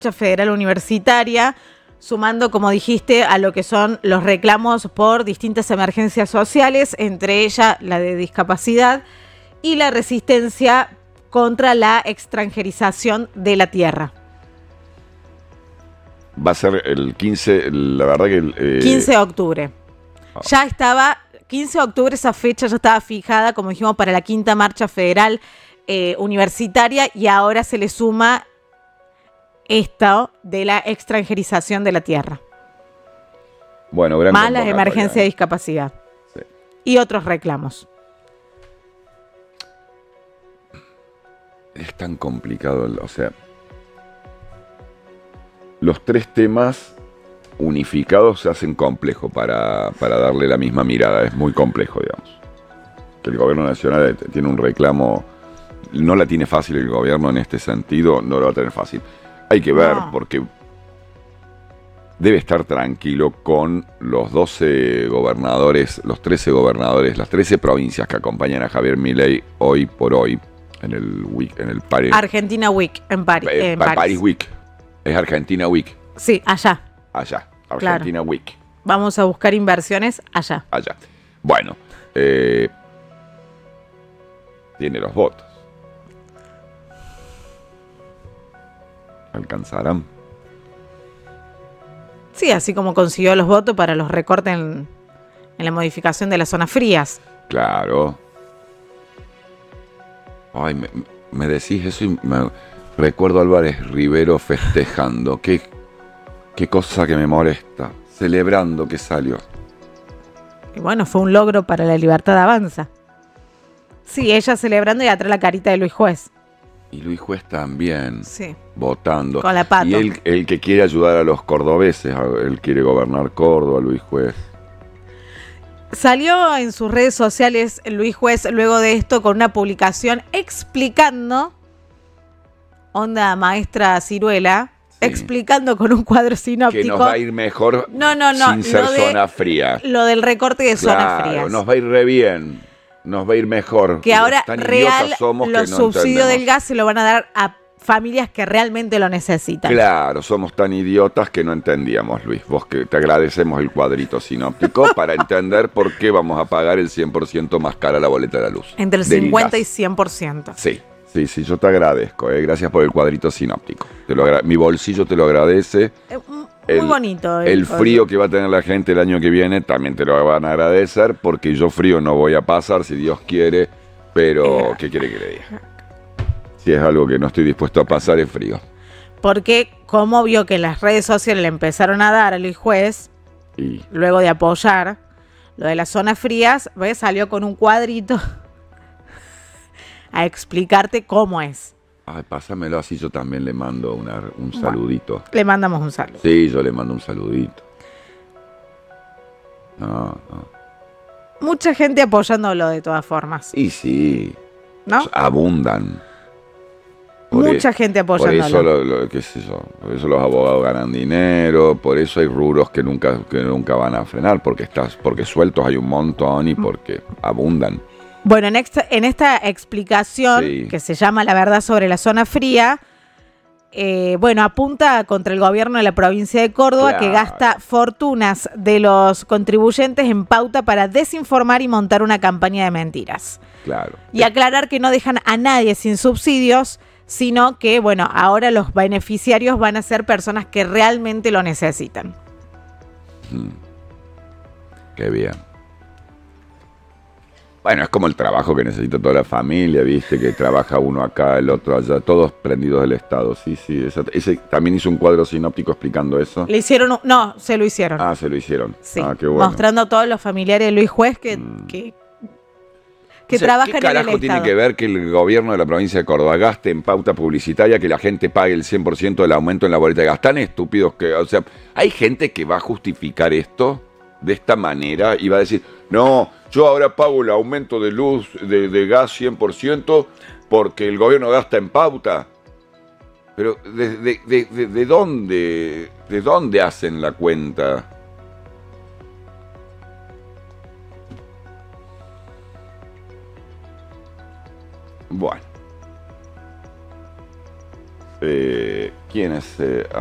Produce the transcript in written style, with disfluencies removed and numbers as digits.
federal universitaria, sumando, como dijiste, a lo que son los reclamos por distintas emergencias sociales, entre ellas la de discapacidad y la resistencia contra la extranjerización de la tierra. Va a ser el 15, la verdad que... 15 de octubre. Ya estaba, 15 de octubre, esa fecha ya estaba fijada, como dijimos, para la quinta marcha federal universitaria, y ahora se le suma esto de la extranjerización de la tierra. Bueno, gran más las emergencias de discapacidad. Sí. Y otros reclamos. Es tan complicado, o sea, los tres temas unificados se hacen complejo para darle la misma mirada, es muy complejo, digamos. Que el gobierno nacional tiene un reclamo, no la tiene fácil el gobierno en este sentido, no lo va a tener fácil. Hay que ver, porque debe estar tranquilo con los 12 gobernadores, los 13 gobernadores, las 13 provincias que acompañan a Javier Milei hoy por hoy, en el Paris. Argentina Week, en París. Paris Week. Es Argentina Week. Sí, allá. Allá. Argentina claro. Week. Vamos a buscar inversiones allá. Allá. Bueno. Tiene los votos. ¿Alcanzarán? Sí, así como consiguió los votos para los recortes en la modificación de las zonas frías. Claro. Ay, me decís eso y me recuerdo a Álvarez Rivero festejando. Qué cosa que me molesta. Celebrando que salió. Y bueno, fue un logro para la libertad avanza. Sí, ella celebrando y atrás la carita de Luis Juez. Y Luis Juez también. Sí. Votando. Con la pato. Y él que quiere ayudar a los cordobeses. Él quiere gobernar Córdoba, Luis Juez. Salió en sus redes sociales Luis Juez luego de esto con una publicación explicando, onda maestra Ciruela, sí, explicando con un cuadro sinóptico. Que nos va a ir mejor sin ser zona fría. Lo del recorte de zonas frías. Nos va a ir re bien. Nos va a ir mejor. Que ahora real los subsidios del gas se lo van a dar a familias que realmente lo necesitan. Claro, somos tan idiotas que no entendíamos, Luis. Vos que te agradecemos el cuadrito sinóptico para entender por qué vamos a pagar el 100% más cara la boleta de la luz. Entre el 50 y 100%. Sí, yo te agradezco. Gracias por el cuadrito sinóptico. Mi bolsillo te lo agradece. Muy bonito. El frío que va a tener la gente el año que viene también te lo van a agradecer, porque yo frío no voy a pasar, si Dios quiere, pero ¿qué quiere que le diga? Si es algo que no estoy dispuesto a pasar, es frío. Porque como vio que en las redes sociales le empezaron a dar a Luis Juez, luego de apoyar lo de las zonas frías, ¿ves? Salió con un cuadrito a explicarte cómo es. Ay, pásamelo así, yo también le mando un saludito. Le mandamos un saludo. Sí, yo le mando un saludito. No. Mucha gente apoyándolo de todas formas. Y sí. ¿No? Abundan. Mucha gente apoyándolo. Por eso, qué sé yo, por eso los abogados ganan dinero, por eso hay rubros que nunca van a frenar, porque sueltos hay un montón y porque abundan. Bueno, en esta explicación, que se llama La verdad sobre la zona fría, apunta contra el gobierno de la provincia de Córdoba, que gasta fortunas de los contribuyentes en pauta para desinformar y montar una campaña de mentiras. Claro. Y aclarar que no dejan a nadie sin subsidios, sino que, ahora los beneficiarios van a ser personas que realmente lo necesitan. Qué bien. Bueno, es como el trabajo que necesita toda la familia, ¿viste? Que trabaja uno acá, el otro allá, todos prendidos del Estado. Sí. Ese también hizo un cuadro sinóptico explicando eso. ¿Le hicieron? No, se lo hicieron. Ah, se lo hicieron. Sí, qué bueno. Mostrando a todos los familiares de Luis Juez que trabajan en el Estado. ¿Qué carajo tiene que ver que el gobierno de la provincia de Córdoba gaste en pauta publicitaria que la gente pague el 100% del aumento en la boleta de gas? Tan estúpidos que, hay gente que va a justificar esto de esta manera y va a decir, no, yo ahora pago el aumento de luz, de gas 100% porque el gobierno gasta en pauta. Pero ¿de dónde hacen la cuenta? Bueno. ¿Quién es?